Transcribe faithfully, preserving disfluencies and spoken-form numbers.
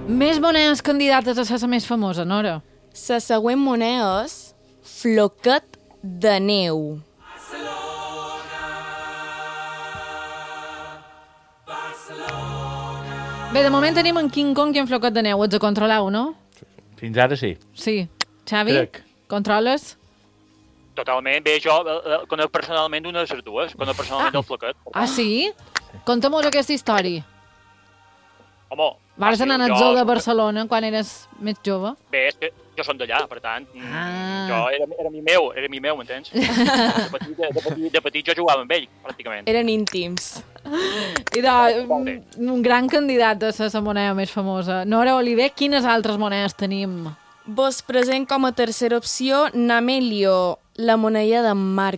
Més monedes candidates a ser la més famosa, Nora. La següent moneda és floquet de neu. Bé, de moment tenim en King Kong i en Floquet de Neu. Ets a controlar-ho, no? Fins ara sí. Sí. Xavi, Crec. controles? Totalment. Bé, jo eh, eh, conec personalment una de les dues. Conec personalment Ah. el floquet. Ah, sí? Conta'm-nos aquesta història. Home, Vas anar al jo- zoo de Barcelona quan eres més jove? Bé, és que jo som d'allà, per tant, mm, Ah. jo era, era mi meu, era mi meu, m'entens? De petit, de, de, petit, de petit jo jugava amb ell, pràcticament. Eren íntims. I de, un, un gran candidat a ser la moneda més famosa. Nora Oliver, quines altres monedes tenim? Vos present com a tercera opció Namelio, la moneda de Marc